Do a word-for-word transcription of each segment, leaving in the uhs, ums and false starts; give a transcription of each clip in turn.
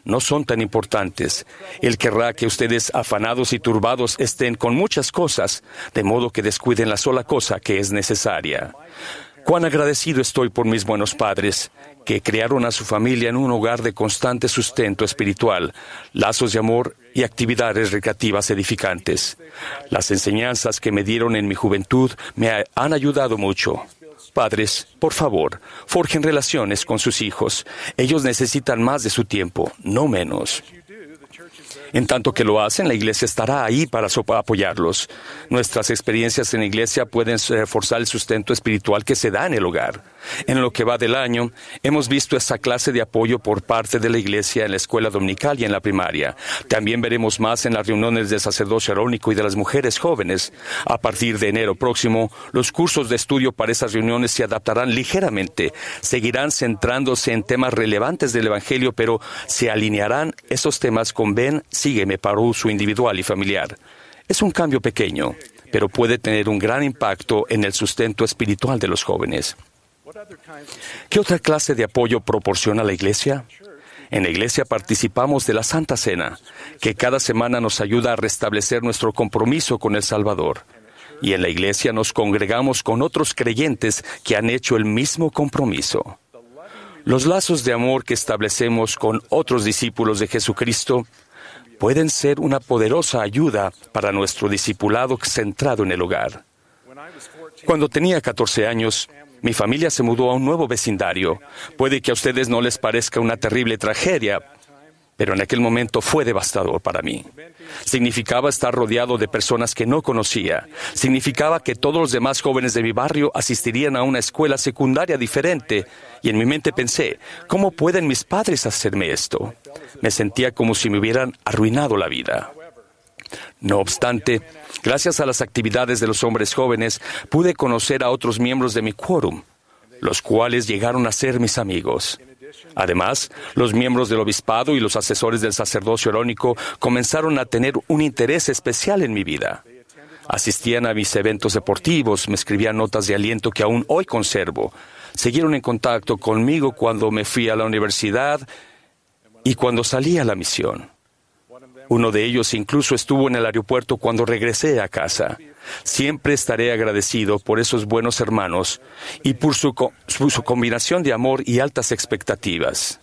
no son tan importantes. Él querrá que ustedes, afanados y turbados, estén con muchas cosas, de modo que descuiden la sola cosa que es necesaria. Cuán agradecido estoy por mis buenos padres, que crearon a su familia en un hogar de constante sustento espiritual, lazos de amor y actividades recreativas edificantes. Las enseñanzas que me dieron en mi juventud me han ayudado mucho. Padres, por favor, forjen relaciones con sus hijos. Ellos necesitan más de su tiempo, no menos. En tanto que lo hacen, la Iglesia estará ahí para apoyarlos. Nuestras experiencias en la Iglesia pueden reforzar el sustento espiritual que se da en el hogar. En lo que va del año, hemos visto esa clase de apoyo por parte de la Iglesia en la escuela dominical y en la primaria. También veremos más en las reuniones del sacerdocio arónico y de las mujeres jóvenes. A partir de enero próximo, los cursos de estudio para esas reuniones se adaptarán ligeramente. Seguirán centrándose en temas relevantes del Evangelio, pero se alinearán esos temas con Ven, Sígueme para uso individual y familiar. Es un cambio pequeño, pero puede tener un gran impacto en el sustento espiritual de los jóvenes. ¿Qué otra clase de apoyo proporciona la Iglesia? En la Iglesia participamos de la Santa Cena, que cada semana nos ayuda a restablecer nuestro compromiso con el Salvador. Y en la Iglesia nos congregamos con otros creyentes que han hecho el mismo compromiso. Los lazos de amor que establecemos con otros discípulos de Jesucristo pueden ser una poderosa ayuda para nuestro discipulado centrado en el hogar. Cuando tenía catorce años, mi familia se mudó a un nuevo vecindario. Puede que a ustedes no les parezca una terrible tragedia, pero en aquel momento fue devastador para mí. Significaba estar rodeado de personas que no conocía. Significaba que todos los demás jóvenes de mi barrio asistirían a una escuela secundaria diferente. Y en mi mente pensé, ¿cómo pueden mis padres hacerme esto? Me sentía como si me hubieran arruinado la vida. No obstante, gracias a las actividades de los hombres jóvenes, pude conocer a otros miembros de mi quórum, los cuales llegaron a ser mis amigos. Además, los miembros del obispado y los asesores del sacerdocio arónico comenzaron a tener un interés especial en mi vida. Asistían a mis eventos deportivos, me escribían notas de aliento que aún hoy conservo. Siguieron en contacto conmigo cuando me fui a la universidad y cuando salí a la misión. Uno de ellos incluso estuvo en el aeropuerto cuando regresé a casa. Siempre estaré agradecido por esos buenos hermanos y por su, co- su, su combinación de amor y altas expectativas.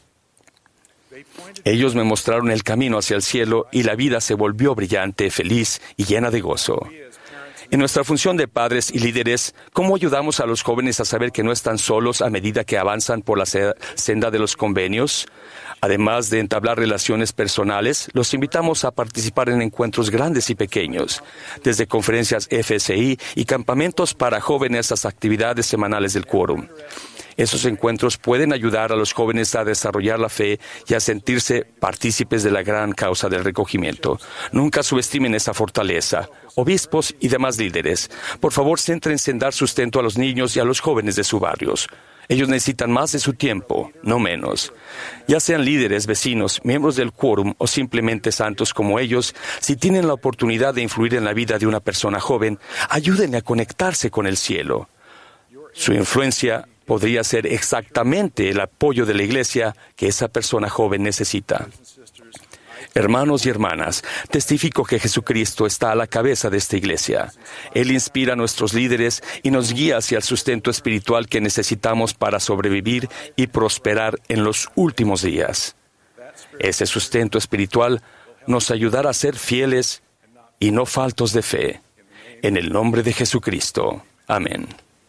Ellos me mostraron el camino hacia el cielo y la vida se volvió brillante, feliz y llena de gozo. En nuestra función de padres y líderes, ¿cómo ayudamos a los jóvenes a saber que no están solos a medida que avanzan por la senda de los convenios? Además de entablar relaciones personales, los invitamos a participar en encuentros grandes y pequeños, desde conferencias F S I y campamentos para jóvenes hasta actividades semanales del quórum. Esos encuentros pueden ayudar a los jóvenes a desarrollar la fe y a sentirse partícipes de la gran causa del recogimiento. Nunca subestimen esa fortaleza. Obispos y demás líderes, por favor, céntrense en dar sustento a los niños y a los jóvenes de sus barrios. Ellos necesitan más de su tiempo, no menos. Ya sean líderes, vecinos, miembros del quórum o simplemente santos como ellos, si tienen la oportunidad de influir en la vida de una persona joven, ayúdenle a conectarse con el cielo. Su influencia podría ser exactamente el apoyo de la Iglesia que esa persona joven necesita. Hermanos y hermanas, testifico que Jesucristo está a la cabeza de esta Iglesia. Él inspira a nuestros líderes y nos guía hacia el sustento espiritual que necesitamos para sobrevivir y prosperar en los últimos días. Ese sustento espiritual nos ayudará a ser fieles y no faltos de fe. En el nombre de Jesucristo. Amén.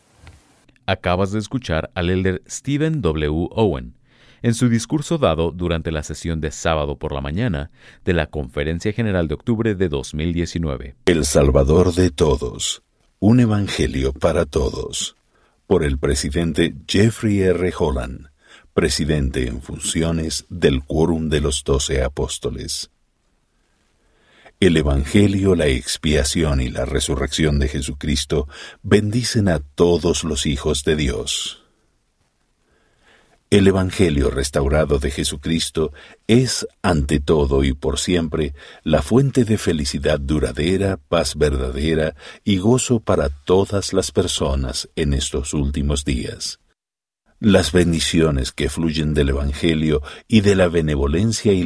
Acabas de escuchar al elder Stephen W. Owen en su discurso dado durante la sesión de sábado por la mañana de la Conferencia General de Octubre de dos mil diecinueve. El Salvador de Todos, un Evangelio para Todos, por el presidente Jeffrey R. Holland, presidente en funciones del Quórum de los Doce Apóstoles. El Evangelio, la expiación y la resurrección de Jesucristo bendicen a todos los hijos de Dios. El Evangelio restaurado de Jesucristo es, ante todo y por siempre, la fuente de felicidad duradera, paz verdadera y gozo para todas las personas en estos últimos días. Las bendiciones que fluyen del Evangelio y de la benevolencia y